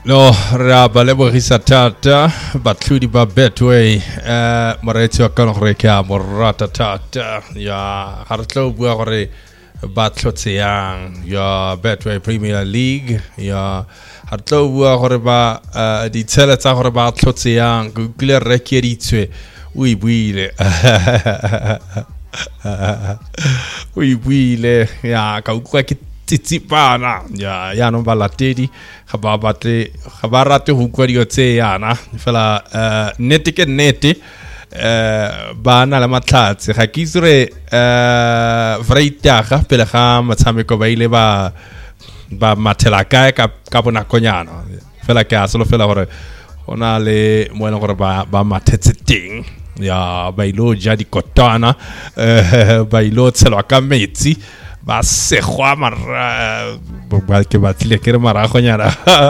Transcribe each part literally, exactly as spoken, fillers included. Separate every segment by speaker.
Speaker 1: No, ra balebo risatata batludi ba betway eh maretio ka no re ka morata tata ya hartlo bua gore batlotseang ya Betway Premier League ya hartlo bua gore ba di tsela tsa gore ba tlotseang go kile rekeritswe ui buile ui buile ya ka ukwa ke tsitsipana ya ya no balatedi ga ba batle ga ba rate go kwa dio tse yana fela nete ke nete eh bana la matlatse ga ke isore eh vraitaga pele ga matshameko ba ile ba ba mathela kae ka ka bona konyana fela ke a solo fela gore ona le moena gore ba ba mathetse ting ya ba ilo ja di kotana eh ba ilo tselwa ka metsi ba se khwa mara ba ke ba tle ke re mara khonyana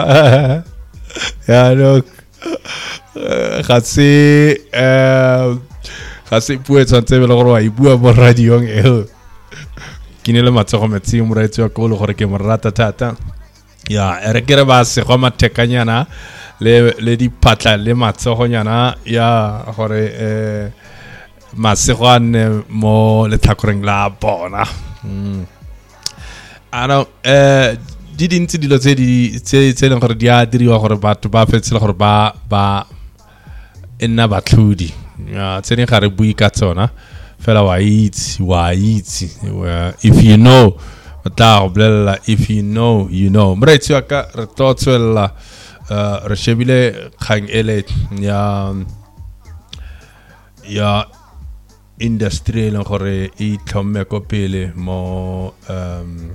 Speaker 1: ya no ga se eh ga se puo tsantse be le gore wa e bua mo radiong e ke ne le matsogo metsi mo raitse wa go le gore ke mo rata thata ya ere ke re ba se khwa mathekanyana le le di patla le matsogonyana ya gore eh masegwane mo le thakoreng la bona Mm. Ano eh di dintsi dilo tse di tse tse leng gore di a diriwa gore batho ba fetsela gore ba ba enna batlhodi ya tse ne gare bui ka tsona fela wa itse wa itse if you know ta blela if you know you know mretsi wa ka re totswela re shebile khang ele ya ya industry le gore e tlhomme ko pele mo um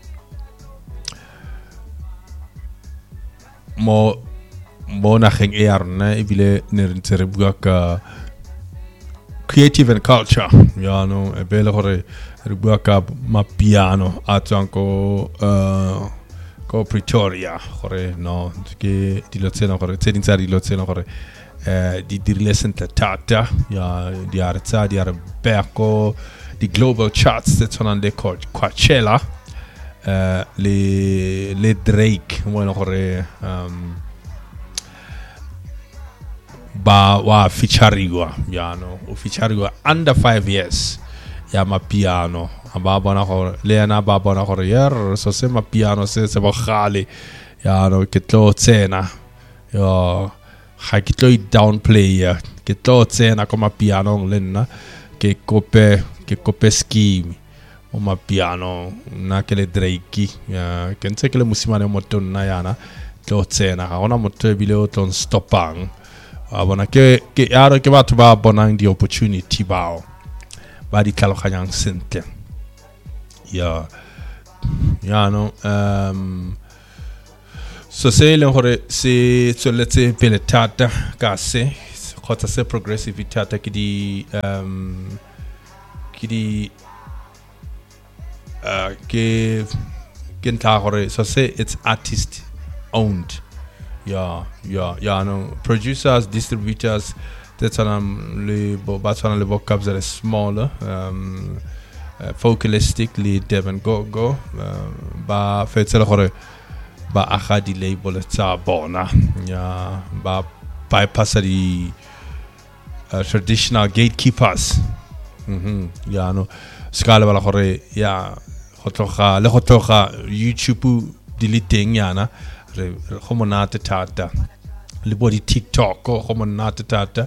Speaker 1: mo mo nageng e arna e bile ne re ntse re bua ka creative and culture ya no e bele gore re bua ka mapiano a tswang ko uh, ko Pretoria gore no ke dilo tsena gore tse dintsa dilo tsena gore eh di dirile sentle tata ya di artsa di arbeko di global charts tse tsonang le Coachella eh le le Drake bueno gore um ba wa featuringwa ya no o featuringwa under five years ya mapiano ba bona gore le yana ba bona gore yer so se mapiano se se bogale ya no ke tlo tsena ya ga ke tlo downplay ya ke tlo tsena ko mapiano le nna ke kope ke kope scheme o mapiano na ke le Drake ya ke ntse ke le musimane mo tonna yana tlo tsena ga ona motho e bile o tlo stopang a bona ke ke ara ke batho ba bonang di opportunity bao ba di tlhaloganyang sentle ya ya no um so se le gore se tsweletse pele thata ka se khotsa se progressive thata ke di um ke di uh ke ke ntla gore so se it's artist owned yeah yeah yeah no producers distributors that's on le batsana le vocabs are smaller um uh, vocalistically Devon go go uh, ba fetsela gore ba aga di label tsa bona ya ba bypass di uh, traditional gatekeepers mhm ya no skala bala gore ya go tloga le go tloga YouTube deleting yana re go monate thata le bo di TikTok go monate thata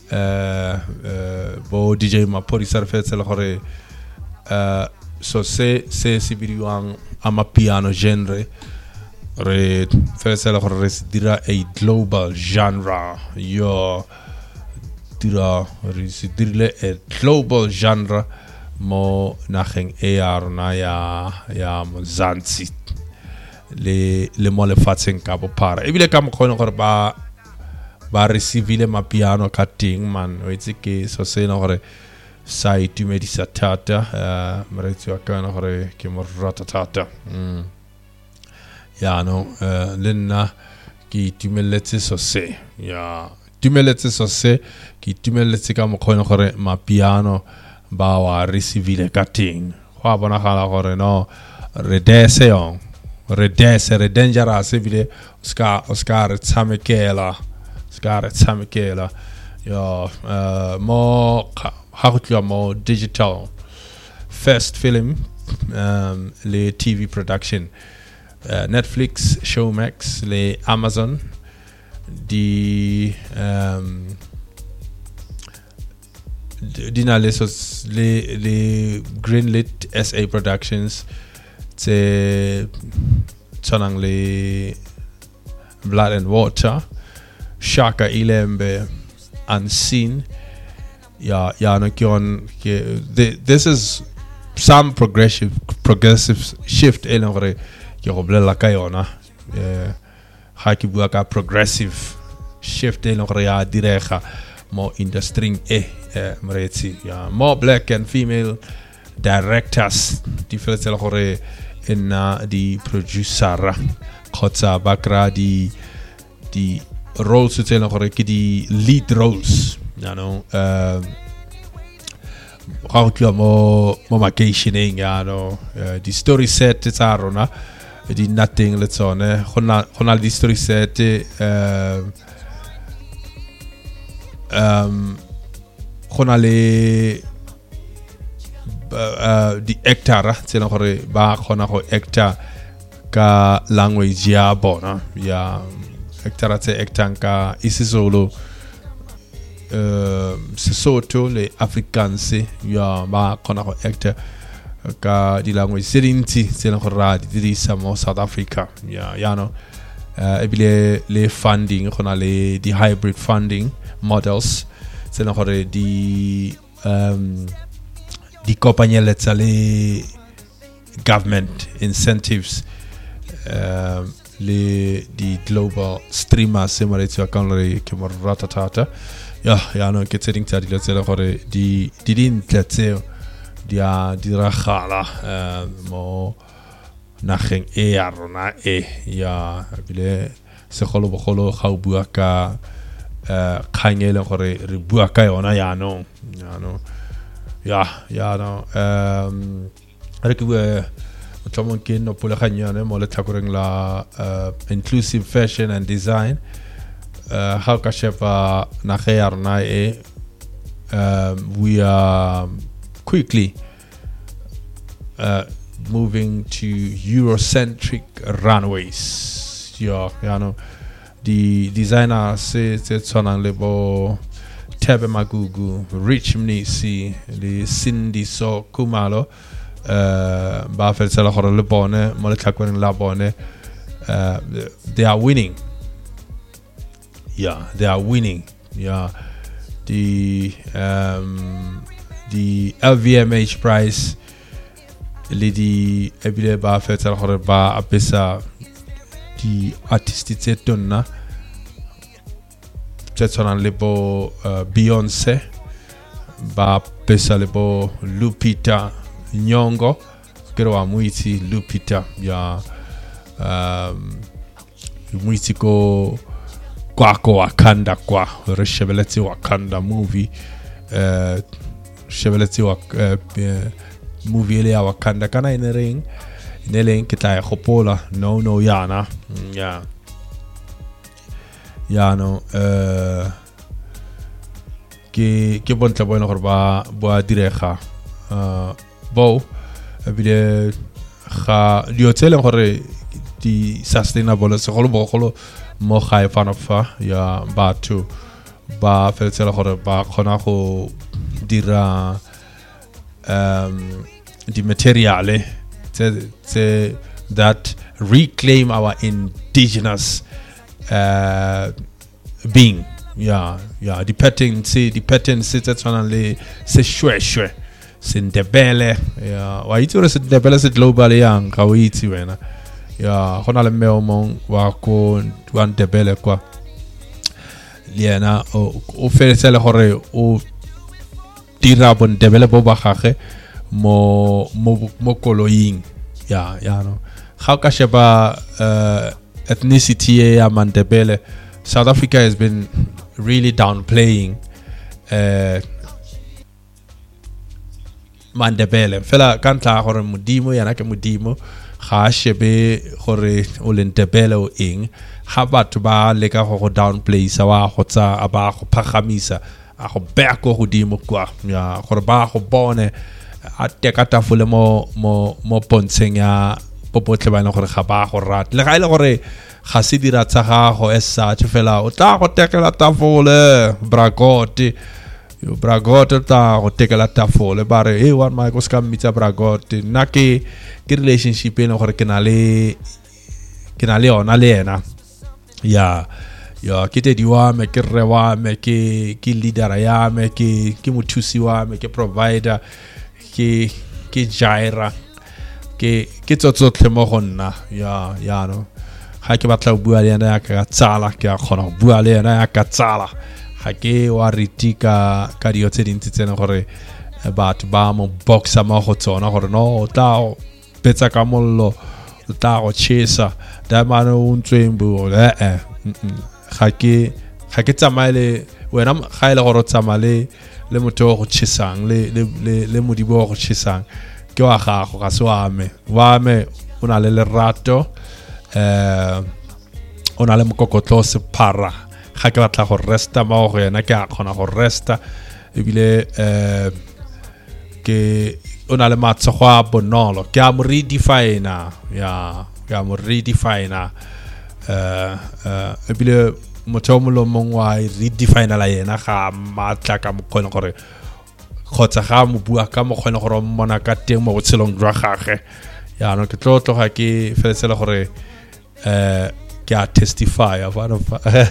Speaker 1: eh bo D J Maphorisa re fetsela gore uh so se se se bidiwang ama piano genre re fetsela gore re dira a global genre yo dira re se dirile a global genre mo nageng e arna ya ya Mzansi le le mo le fatseng ka bophara e bile ka mo khone gore ba ba receive le mapiano ka ting man o itse ke so se na gore sa itumedisa thata eh mretsi wa kana gore ke mo rata thata mm ya no uh, lenna ki tumeletse so se ya tumeletse so se ki tumeletse ka mokgona gore mapiano ba wa receive le ka ting go bona gala gore no re dese on Redesse, Redangerous, vile Oscar, Oscar Tsamekela, Oscar Tsamekela. Ja, uh, more, how to more digital. First film, um, le T V production. Uh, Netflix, Showmax, le Amazon, di um, dina les les les Greenlit S A Productions, c'est sonang le Blood and Water, Shaka Ilembe, Unseen. Yeah, yeah, no kion. This is some progressive progressive shift elongre. Ki roblela ka yona eh ha ki bua ka progressive shift e lore ya direga mo industry e mretsi ya more black and female directors di fetsela gore ena di producer khotsa bakra di di roles tsela gore ke di lead roles you know um how to mo mo vacationing ya no di story set tsa rona di nothing let's on eh hona hona di story set uh, um hona le uh, di actor tsena gore ba khona go actor ka language ya bona ya actor tse actor ka isiZulu uh, Sesotho le Afrikaans ya ba khona go actor ka di language sedinti tsena go ra di di samo South Africa ya ya no uh, ebile le funding gona le di hybrid funding models tsena gore di um di kopanyele tsa le government incentives um le di global streamers se mare tswa ka le ke mo ratatata ya ya no ke tseding tsa di tsela gore di di din tletse dia diragala uh, mo nageng e ya rona e ya bile segolo bogolo ga o bua ka uh, khangele gore re bua ka yona ya no ya no ya ya no um re ke bua tlamong ke no pole ganyane mo le tlakoreng la uh, inclusive fashion and design uh, how ka shepa nageng ya rona e um, we are quickly uh, moving to Eurocentric runways. Yeah, you know, the designer says it's on lebo Tebe Magugu, Rich Mnisi, the Cindy So Kumalo, uh, Bafel Salahor Lebone, Molekakwen Labone, uh, they are winning. Yeah, they are winning. Yeah, the um, the L V M H prize lady ebile ba fetsa gore ba apesa di artisti tse tonna tse tsonang le bo uh, Beyoncé ba apesa le bo Lupita Nyong'o kero wa muitsi Lupita ya um muitsi ko kwako Wakanda kwa reshebeletse Wakanda movie uh, shebeletse wa uh, movie ile ya Wakanda kana ine ring ine ling kita ya khopola no no yana ya ya no uh, ke ke bontle bona gore ba ba direga uh, bo ebile ga diotsele gore di sustainable se golo bogolo mo ga fana fa ya batho ba fetsela gore ba khona go dira um the materiale to that reclaim our indigenous uh, being. Yeah, yeah. The pattern, see, the pattern, see, that's one le se shwe shwe, se ndebele. Yeah, wa itore se ndebele se global yang kawiti wena. Yeah, hona le meo mong wako wan ndebele kwa. Liena o o fere le hore o tira bon ndebele bo ba gage mo mo mo koloing. Yeah, yeah, no. How ka sheba uh, ethnicity ya Mandebele? South Africa has been really downplaying uh, Mandebele. Fela kanta hore mudimo yana ke mudimo ga shebe gore o lentebele o eng ha batho ba leka go downplay sa wa go tsa aba go phagamisa a go back go godimo kwa ya gore ba go bone a teka tafole mo mo mo pontsheng ya popotle ba ile gore ga ba go rata le ga ile gore ga se dira tsa gago esa tshefela o tla go tekela tafole bragote yo bragote ta go tekela tafole ba re hey one my go ska mitsa bragote nna ke ke relationship ene gore ke na le ke na le ona le ena ya ya ke te diwa me ke re wa me ke ke leader ya me ke ke mothusi wa me ke provider ke ke jaira ke ke tsotsotle mo gonna ya ya no ha ke batla go bua le ena ya ka tsala ke a khona go bua le ena ya ka tsala ha ke wa ritika ka dio tse dintsi tsena gore batho ba mo boxa mo go tsona gore no tla betsa ka mollo tla go chesa da mano untsweng bu eh eh ga ke ga ke tsamaile wena ga ile go tsamale le motho go chesang le le le modibo go chesang ke wa gago ga se wa me wa me ona le lerato eh ona le mokokotlo se para ga ke batla go resta mo go yena ke a khona go resta ebile eh ke ona le matsogo a bonolo ke a mo redefine ya ke a mo redefine eh eh ebile motho mo lo mongwa redefine la yena ga matla ka mo khona gore khotsa ga mo bua ka mo khona gore mona ka teng mo botshelong jwa gagwe ya no ke tlotlo ga ke feletsela gore eh ke a testify of one of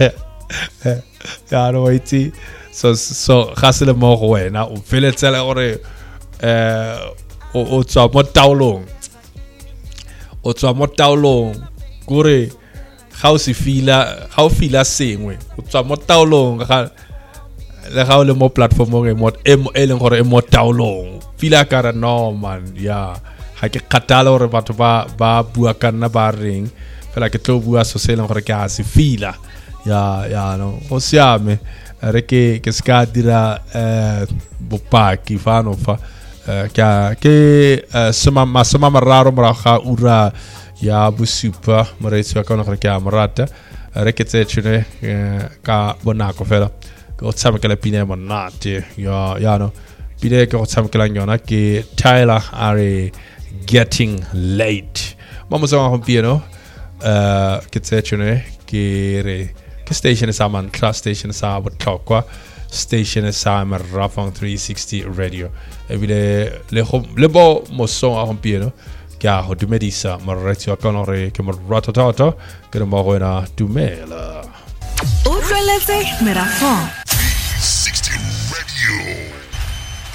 Speaker 1: ya no itse so so ga se le mo go wena o feletsela gore eh o o tswa mo taolong o tswa mo taolong gore ga o se fila ga o fila sengwe o tswa mo taolong ga le ga o le mo platformong e mo e leng gore e mo taolong fila ka ra no man ya ha ke kgatala gore batho ba ba bua ka nna ba reng fela ke tlo bua so se leng gore ke a se fila ya ya no o siame re ke ke ska dira eh bopaki fano fa ke ke sema masema mararo mara ga ura ya bosupa moreitsi wa kana gore ke a morata re ke tse tshune ka bonako fela go tsamekela pina monate ya ya no pile ke go tsamekela yona ke Tyler are getting late mama sa go piano uh ke tse tshune ke re ke station sa man class station sa botlhokwa station sa Marafang three sixty radio ebile le le bo mo so a gompieno ke a go dumedisa moreitsi wa kana re ke mo ratata ke mo go na dumela
Speaker 2: o tleletse Marafang